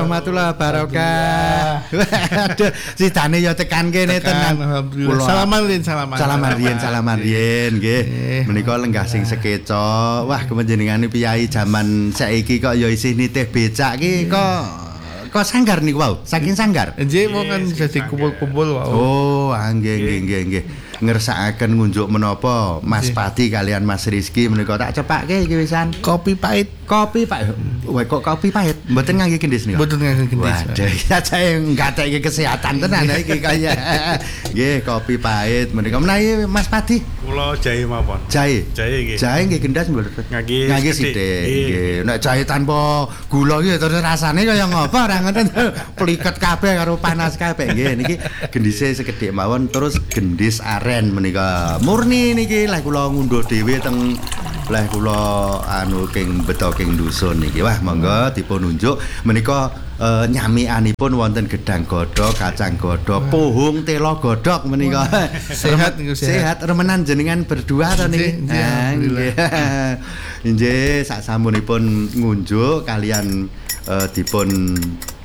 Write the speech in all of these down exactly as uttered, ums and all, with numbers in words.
warahmatullahi wabarakatuh. Aduh, sidane ya tekan kene tenan. Alhamdulillah. Salaman riyen, salaman. Salaman riyen, salaman riyen nggih. Menika lenggah sing sekeca. Wah, kemenjenengane piyai jaman saiki kok ya isih nitih becak ki kok kok sanggar niku wau, saking sanggar. Nggih, mau kan jadi kumpul-kumpul wau. Oh, nggih nggih nggih nggih. Ngersakaken ngunjuk menapa Mas Pati kalian Mas Rizky menika tak cepakke iki wisan. Kopi pahit, kopi pahit. Wah, kok kopi pahit? Mboten ngangge gendis niku. Mboten ngangge gendis. Waduh, sae nggatekke kesehatan tenan iki kaya. Nggih, kopi pahit menika menawi Mas Pati. Kula jahe mawon. Jahe. Jahe nggih. Jahe nggih gendas mboten. Ngangge ngangge sithik. Nggih. Nek jahe tanpa gula iki terus rasane kaya ngopo ora ngoten. Pliket kabeh karo panas kabeh nggih niki gendise sekedhik mawon terus gendis aren menika murni niki leh kula ngunduh dhewe teng leh kula anu king beto king dusun niki wah monggo dipun unjuk menika uh, nyamikanipun wonten gedang godhog kacang godhog pohung telo godhog menika sehat niku sehat remenan jenengan berdua to niki nggih nggih sak sampunipun ngunjuk kalian uh, dipun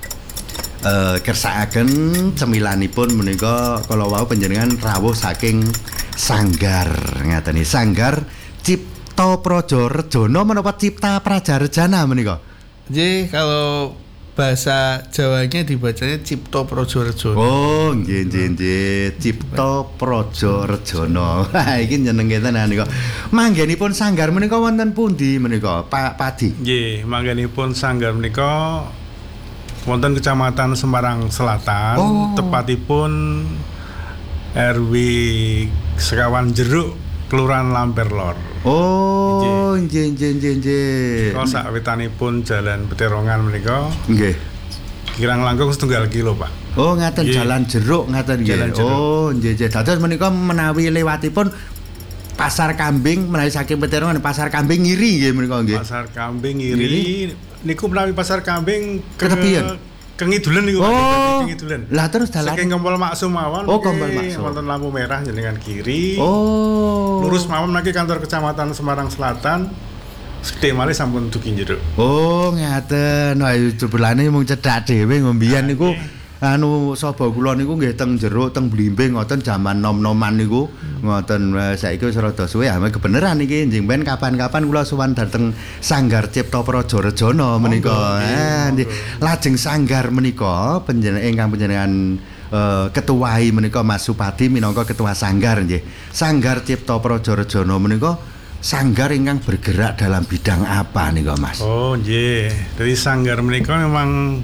Uh, kersakaken cemilanipun menika kala wau panjenengan rawuh saking Sanggar ngateni Sanggar Cipta Praja Rejana menapa Cipta Praja Rejana menika. Nggih, kalau bahasa Jawanya dibacanya Cipta Praja Rejana. Oh, nggih nggih nggih Cipta Praja Rejana. Wah, iki nyenengke tenan nika. Manggenipun Sanggar menika wonten pundi menika, Pak Padi? Nggih, manggenipun Sanggar menika wonten Kecamatan Semarang Selatan, oh. Tepatipun R W Sekawan Jeruk, Kelurahan Lamper Lor. Oh, nggih nggih nggih nggih. Kok sawitanipun Jalan Peterongan menika. Nggih. Kirang langkung setunggal kilo, Pak. Oh, ngaten Jalan Jeruk ngaten nggih. Oh, nggih nggih. Dados menika menawi lewatipun Pasar Kambing menawi saking Peterongan Pasar Kambing ngiri nggih menika nggih. Pasar Kambing ngiri. ngiri. Niku menawi Pasar Kambing ke ketepian kengidulen niku oh, kengidulen. Lah terus dalan saking Kompol Maksum mawon. Oh, Kompol Maksum. Wonten lampu merah jenengan kiri. Oh. Lurus mawon niki kantor Kecamatan Semarang Selatan. Sedhe malih sampun dugi jeruk. Oh, ngaten. Wah, jebulane mung cedhak dhewe ngombian niku anu sapa kula niku nggih teng jeruk teng blimbing ngoten jaman nom-noman niku ngoten saiki wis rada suwe ah kebeneran iki njing ben kapan-kapan kula sowan dhateng Sanggar Cipta Praja Rejana menika eh lajeng Sanggar menika panjenengan ingkang panjenengan uh, ketuai menika Mas Supadi minangka ketua Sanggar nggih Sanggar Cipta Praja Rejana menika Sanggar ingkang bergerak dalam bidang apa nika Mas? Oh nggih dari Sanggar menika memang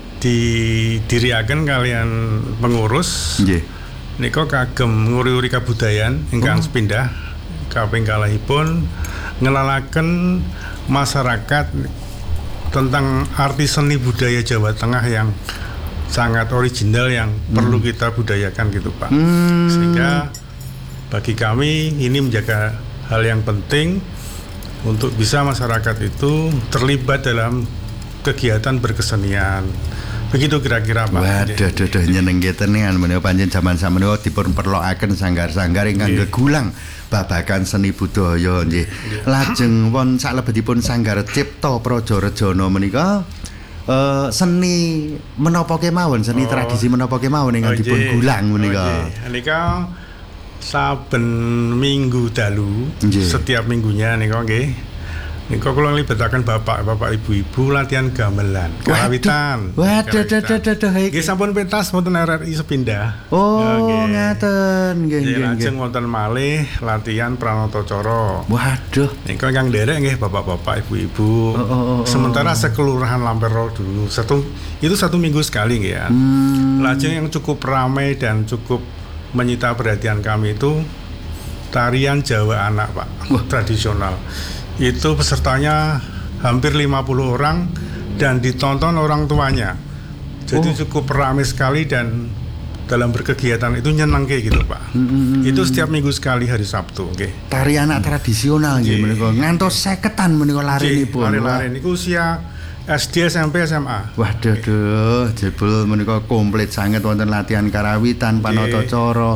didiriaken kalian pengurus nggih nika kagem nguri-uri kabudayan ingkang oh. sepindah kaping kalihipun ngelalaken masyarakat tentang arti seni budaya Jawa Tengah yang sangat original yang hmm. perlu kita budayakan gitu Pak hmm. sehingga bagi kami ini menjaga hal yang penting untuk bisa masyarakat itu terlibat dalam kegiatan berkesenian. Begitu kira-kira Pak. Waduh, duh, nyenengke tenan menika panjen jaman sameneika dipun perlokaken sanggar-sanggar ingkang gegulang babagan seni budaya nggih. Lajeng won salebetipun Sanggar Cipta Praja Rejana menika uh, seni menapa kemawon, seni oh. tradisi menapa kemawon ingkang oh, dipun gulang menika. Oh, nika saben minggu dalu, Jee. setiap minggunya nika nggih. Nika kula nglibetaken bapak-bapak ibu-ibu latihan gamelan, karawitan. Waduh, waduh, waduh, nggih sampun pentas wonten R R I Sepindah. Oh, ngaten, nggih, nggih. Lajeng wonten malih latihan pranatacara. Waduh. Nika ingkang nderek nggih bapak-bapak ibu-ibu. Oh, oh, oh, Sementara sekelurahan Lamperol dulu satu itu satu minggu sekali nggih ya. Hmm. Lajeng yang cukup ramai dan cukup menyita perhatian kami itu tarian Jawa Anak, Pak. Wah. Tradisional. Itu pesertanya hampir lima puluh orang dan ditonton orang tuanya. Jadi oh. cukup ramai sekali dan dalam berkegiatan itu nyenengke gitu Pak. Mm-hmm. Itu setiap minggu sekali hari Sabtu, nggih. Okay. Tari anak tradisional nggih menika. Ngantos seketan menika larenipun. Lari-lari niku usia S D, S M P, S M A. Waduh, duh, jebul menika komplit sanget wonten latihan karawitan, panatacara.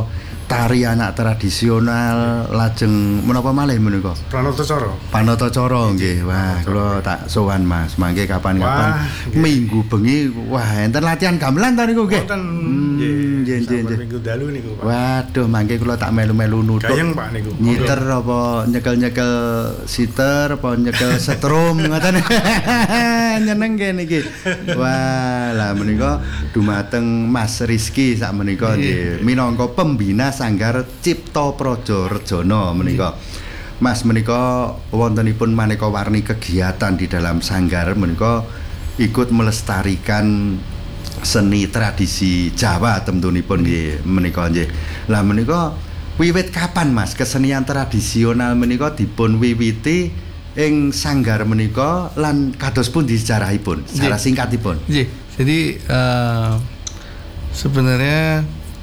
tari anak tradisional lajeng menapa malih menika? Pranatacara. Panatacara nggih. Wah, kula tak sowan Mas. Mangke kapan-kapan Wah, nggih. minggu bengi wah enten latihan gamelan ta niku nggih. Wonten Hmm, nggih nggih nggih. minggu dalu niku Pak. Waduh, mangke kula tak melu-melu nutuk. Gayeng Pak niku. Nyiter apa nyekel-nyekel siter apa nyekel setrum ngoten. Nyeneng kene iki. Wah, lah menika dumateng Mas Rizky sak menika nggih minangka pembina Sanggar Cipta Praja Rejana menika. Mas menika wontenipun maneka warni kegiatan di dalam sanggar menika ikut melestarikan seni tradisi Jawa tentunipun nggih menika nggih. Lah menika wiwit kapan Mas kesenian tradisional menika dipun wiwiti ing sanggar menika lan kados pundi sejarahipun secara singkatipun? Nggih. Jadi uh, sebenarnya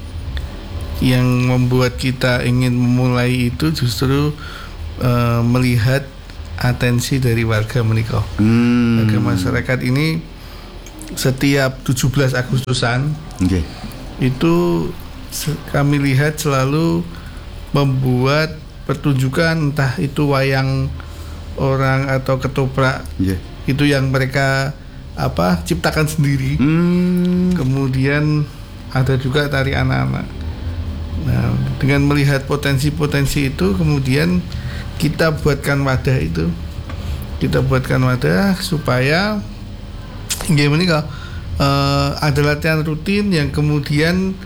yang membuat kita ingin memulai itu justru uh, melihat atensi dari warga menika. Hmm. Warga masyarakat ini setiap tujuh belas Agustusan Nggih. itu se- kami lihat selalu membuat pertunjukan, entah itu wayang orang atau ketoprak, Nggih. itu yang mereka apa ciptakan sendiri. Hmm. Kemudian ada juga tari anak-anak. Nah, dengan melihat potensi-potensi itu, kemudian kita buatkan wadah itu, kita buatkan wadah supaya gimana nih kak, uh, ada latihan rutin yang kemudian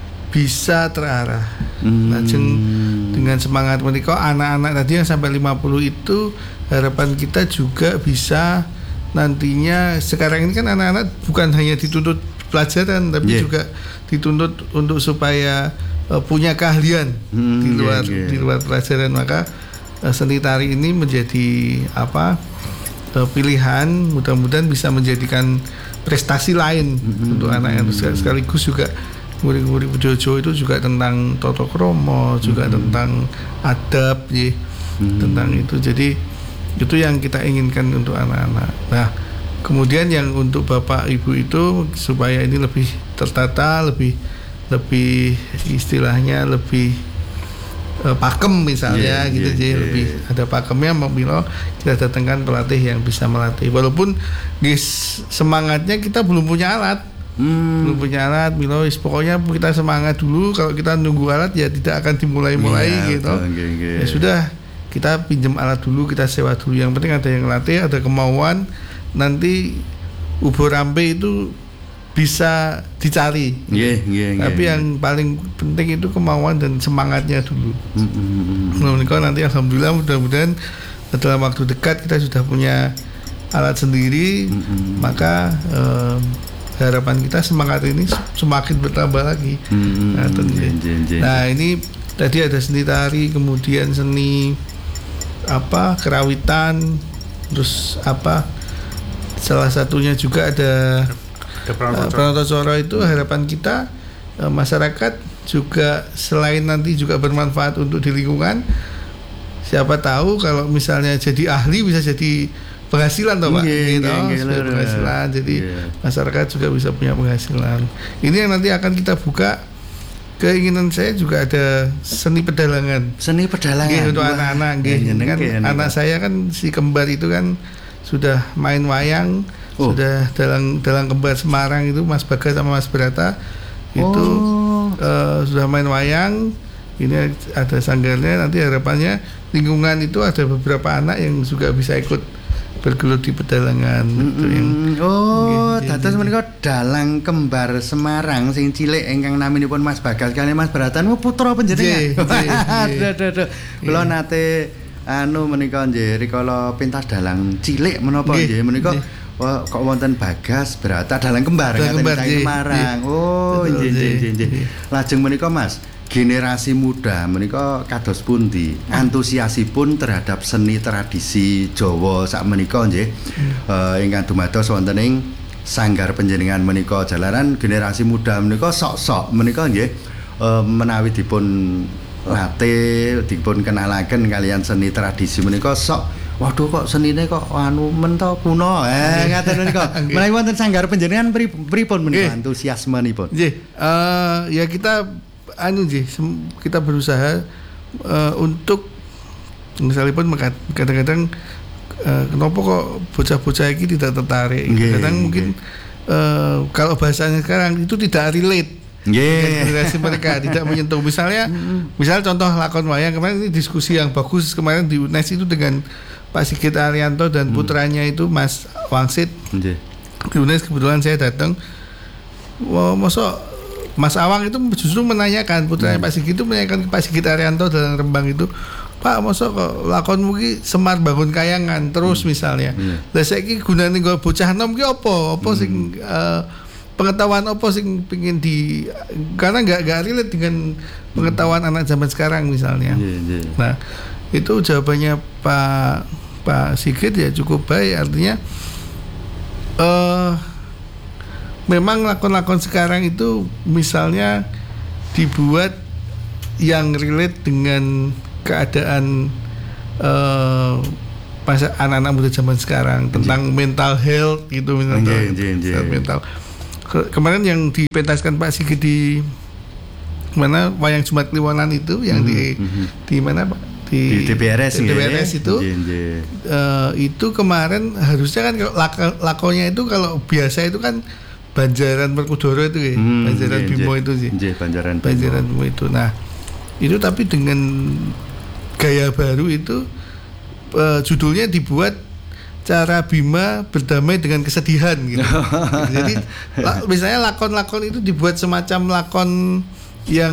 bisa terarah. Hmm. Lajeng dengan semangat menika anak-anak tadi yang sampai lima puluh itu harapan kita juga bisa nantinya, sekarang ini kan anak-anak bukan hanya dituntut pelajaran tapi Yeah. juga dituntut untuk supaya uh, punya keahlian Hmm, di luar yeah, yeah. di luar pelajaran, maka uh, seni tari ini menjadi apa uh, pilihan, mudah-mudahan bisa menjadikan prestasi lain Hmm. untuk anak yang sekaligus juga murid-murid Bojojo itu juga tentang tata krama, juga Hmm. tentang adab, ya, Hmm. tentang itu. Jadi itu yang kita inginkan untuk anak-anak. Nah, kemudian yang untuk bapak ibu itu supaya ini lebih tertata, lebih lebih istilahnya lebih uh, pakem misalnya, Yeah, gitu, yeah, jadi yeah. lebih ada pakemnya. Milo kita datangkan pelatih yang bisa melatih. Walaupun guys semangatnya kita belum punya alat. Hmm. belum punya alat, Milo pokoknya kita semangat dulu. Kalau kita nunggu alat ya tidak akan dimulai-mulai, Iya, gitu. betul, nggih, nggih. Ya sudah, kita pinjam alat dulu, kita sewa dulu. Yang penting ada yang latih, ada kemauan. Nanti ubur rampe itu bisa dicari. Nggih, nggih, nggih. Tapi yang paling penting itu kemauan dan semangatnya dulu. Hmm, hmm, hmm. Nah, menikah nanti alhamdulillah mudah-mudahan dalam waktu dekat kita sudah punya alat sendiri, Mm-mm. maka eh, harapan kita semangat ini semakin bertambah lagi. Mm-mm. Nah, tentu. Jen, jen, jen. Nah, ini tadi ada seni tari, kemudian seni apa kerawitan, terus apa salah satunya juga ada Ada uh, pranatacara. Pranatacara. Itu harapan kita uh, masyarakat juga selain nanti juga bermanfaat untuk di lingkungan, siapa tahu kalau misalnya jadi ahli bisa jadi penghasilan toh Pak, Nggih, gitu, nggih, nggih, sebagai lho. penghasilan. Jadi Iya. masyarakat juga bisa punya penghasilan. Ini yang nanti akan kita buka. Keinginan saya juga ada seni pedalangan. Seni pedalangan. Nggih, untuk Wah, anak-anak nggih. nyeneng Kan kayaknya, anak Pak. saya kan si kembar itu kan sudah main wayang, Oh. sudah dalang dalang kembar Semarang itu Mas Bagas sama Mas Brata itu Oh. eh, sudah main wayang. Ini ada sanggarnya, nanti harapannya lingkungan itu ada beberapa anak yang juga bisa ikut bergelut di pedalangan. Itu yang Mm, oh, Nggih, dados nggih, menika dalang kembar Semarang sing cilik ingkang naminipun Mas Bagas kaliyan Mas Bratan oh, putra panjenengan. Nggih, nggih, nggih. Aduh, aduh, aduh. Kula nate anu menika nggih rikala pentas dalang cilik menapa Nggih, nggih menika nggih. wah, kok wonten Bagas Brata dalang kembar Dalang ngaten kembar, saking nggih, Semarang. nggih. Oh, Betul, nggih nggih nggih, nggih. nggih. Lajeng menika Mas, generasi muda menika kados pundi antusiasipun terhadap seni tradisi Jawa sak menika nggih eh, ingkang dumados wonten ing sanggar panjenengan menika jalaran generasi muda menika sok-sok menika nggih eh, menawi dipun latih dipun kenalaken kalian seni tradisi menika sok waduh kok senine kok anu mento kuno eh ngaten menika menawi wonten sanggar panjenengan pri- pripun menika Nggih. antusiasmenipun Nggih, eh, ya kita anu nggih kita berusaha uh, untuk misalnya pun kadang-kadang uh, kenapa kok bocah-bocah ini tidak tertarik okay, kadang okay. mungkin uh, kalau bahasanya sekarang itu tidak relate yeah. generasi mereka tidak menyentuh misalnya misalnya contoh lakon wayang kemarin ini diskusi yang bagus kemarin di U N E S itu dengan Pak Sigit Arianto dan putranya itu Mas Wangsit yeah. di U N E S kebetulan saya datang wah masa Mas Awang itu justru menanyakan putranya hmm. Pak Sigit itu menanyakan ke Pak Sigit Arianto dalam Rembang itu Pak masa kok lakon mungkin Semar Bangun Kayangan terus hmm. misalnya hmm. lah saiki gunane nggo bocah nom ki apa apa hmm. sing uh, pengetahuan apa sing pengin di karena nggak nggak relate dengan pengetahuan hmm. anak zaman sekarang misalnya. Yeah, yeah. Nah itu jawabannya Pak Pak Sigit ya cukup baik artinya uh, memang lakon-lakon sekarang itu misalnya dibuat yang relate dengan keadaan uh, masa anak-anak muda zaman sekarang tentang yeah. mental health gitu misalnya yeah, yeah, yeah. mental kemarin yang dipentaskan Pak Sigit di mana wayang Jumat Kliwonan itu yang mm-hmm. di mm-hmm. di mana Pak di, di D P R S D P R S itu yeah, yeah. Uh, itu kemarin harusnya kan kalau lak- lakonnya itu kalau biasa itu kan Banjaran Werkudara itu ya mm, Banjaran yeah, Bimo yeah. itu sih yeah, Banjaran Bimo. Banjaran Bimo itu nah itu tapi dengan gaya baru itu uh, judulnya dibuat cara Bima berdamai dengan kesedihan gitu. Jadi la, misalnya lakon-lakon itu dibuat semacam lakon yang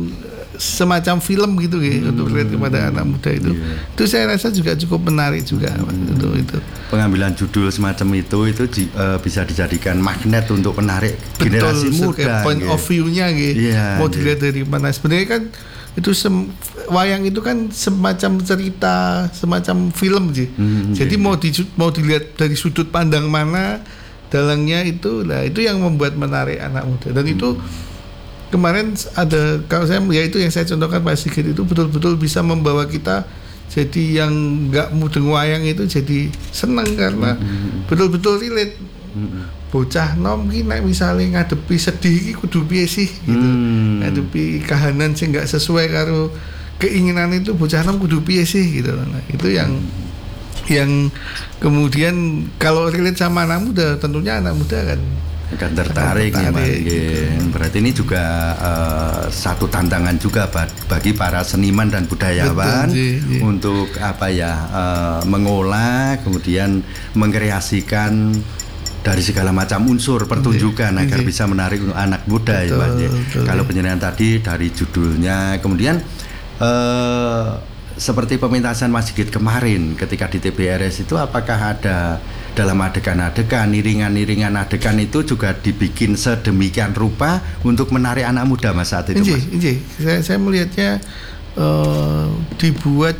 semacam film gitu gitu hmm. untuk relate kepada anak muda itu. Yeah. Itu saya rasa juga cukup menarik juga hmm. itu itu. Pengambilan judul semacam itu itu uh, bisa dijadikan magnet untuk menarik betul, generasi muda. Point gitu. of view-nya gitu. Yeah, mau dilihat yeah. dari mana sebenarnya kan itu sem- wayang itu kan semacam cerita semacam film sih hmm, jadi iya. mau di, mau dilihat dari sudut pandang mana dalangnya itu lah itu yang membuat menarik anak muda dan hmm. itu kemarin ada kalau saya ya itu yang saya contohkan Pak Sigit itu betul-betul bisa membawa kita jadi yang nggak mudeng wayang itu jadi senang karena hmm. betul-betul relate hmm. bocah nom ki nek misale ngadepi sedih iki kudu piye sih gitu. Hmm. Ngadepi kahanan sing enggak sesuai karo keinginan itu bocah nom kudu piye sih gitu. Nah, itu yang hmm. yang kemudian kalau relate sama anak muda tentunya anak muda kan akan tertarik nih Pak. Gitu. Berarti ini juga uh, satu tantangan juga bagi para seniman dan budayawan betul, ji, ji. untuk apa ya uh, mengolah kemudian mengkreasikan dari segala macam unsur pertunjukan okay. agar okay. bisa menarik untuk anak muda betul, ya Pak. Betul, kalau penjelasan tadi dari judulnya, kemudian eh, seperti pementasan Mas Sigit kemarin ketika di T B R S itu, apakah ada dalam adegan-adegan, iringan-iringan adegan itu juga dibikin sedemikian rupa untuk menarik anak muda Mas saat itu? Mas? Inji, saya, saya melihatnya uh, dibuat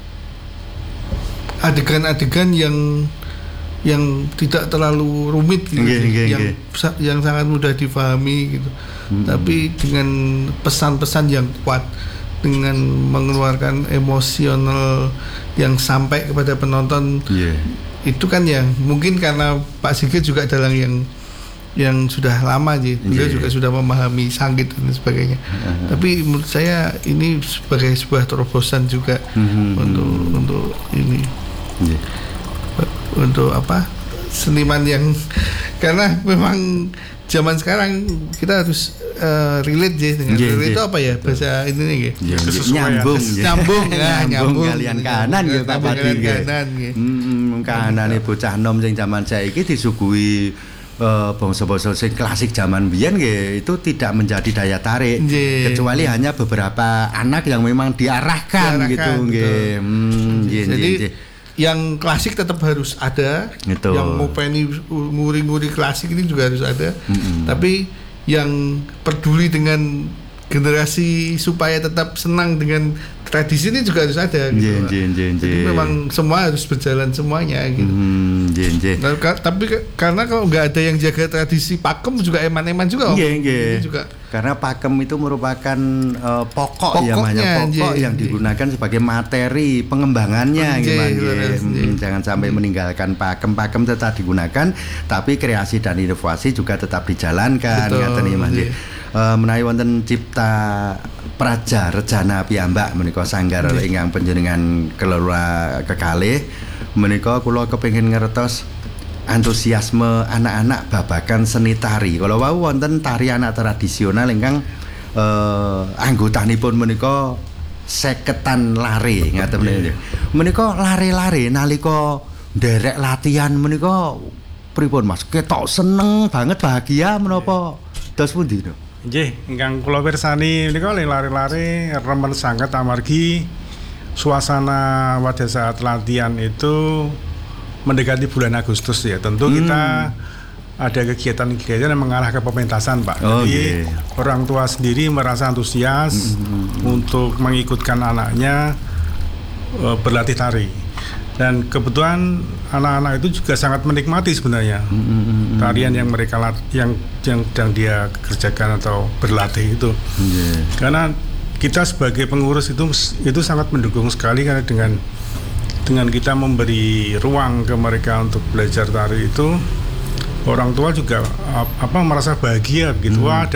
adegan-adegan yang yang tidak terlalu rumit gitu, okay, okay, yang okay. yang sangat mudah difahami gitu, hmm. tapi dengan pesan-pesan yang kuat, dengan mengeluarkan emosional yang sampai kepada penonton. Yeah. Itu kan yang mungkin karena Pak Sigit juga adalah yang yang sudah lama sih, beliau yeah. juga sudah memahami Sanggit dan sebagainya. Uh-huh. Tapi menurut saya ini sebagai sebuah terobosan juga uh-huh. untuk untuk ini. Yeah. Untuk apa seniman yang karena memang zaman sekarang kita harus uh, relate je dengan yeah, relate yeah. itu apa ya bahasa ini nih yeah, nyambung nyambung ya nyambung kalian kanan ya Pak Padi kanan hmm kanane bocah nom sing zaman saiki disuguhi uh, bangsa-bangsa sing klasik zaman biyen nggih itu tidak menjadi daya tarik yeah. kecuali hanya beberapa anak yang memang diarahkan, diarahkan gitu nggih hmm, jadi yeah, yang klasik tetap harus ada, gitu. Yang mau pengen nguri-nguri klasik ini juga harus ada, mm-hmm. tapi yang peduli dengan generasi supaya tetap senang dengan tradisi ini juga harus ada gitu. Jen, jen, jen, Jadi jen. memang semua harus berjalan semuanya gitu. Hmm, jen, jen. Nah, ka- tapi ke- karena kalau nggak ada yang jaga tradisi pakem juga eman-eman juga. Jen, jen. juga. Karena pakem itu merupakan uh, pokok ya, namanya pokok jen, yang digunakan sebagai materi pengembangannya jen, gimana. Hmm, jangan sampai hmm. meninggalkan pakem. Pakem tetap digunakan, tapi kreasi dan inovasi juga tetap dijalankan. Kata nih Mas. uh, menawi wonten cipta praja rejana piyambak menika sanggar ingkang panjenengan kelola kekalih menika kula kepengin ngertos antusiasme anak-anak babagan seni tari. Kalau wau wonten tari anak tradisional ingkang uh, anggotanipun menika seketan lare ngaten menika. Menika lare-lare nalika nderek latihan menika pripun Mas? Ketok seneng banget bahagia menapa dos pundi to? Nggih, ingkang kula pirsani menika lare-lare remen sanget amargi suasana pada saat latihan itu mendekati bulan Agustus ya. Tentu hmm. kita ada kegiatan-kegiatan yang mengarah ke pementasan, Pak. Oh, Jadi yeah. orang tua sendiri merasa antusias hmm. untuk mengikutkan anaknya uh, berlatih tari. Dan kebetulan anak-anak itu juga sangat menikmati sebenarnya mm-hmm. tarian yang mereka lat- yang yang yang dia kerjakan atau berlatih itu. Yeah. Karena kita sebagai pengurus itu itu sangat mendukung sekali karena dengan dengan kita memberi ruang ke mereka untuk belajar tari itu, orang tua juga apa merasa bahagia begitu. Mm. Wah,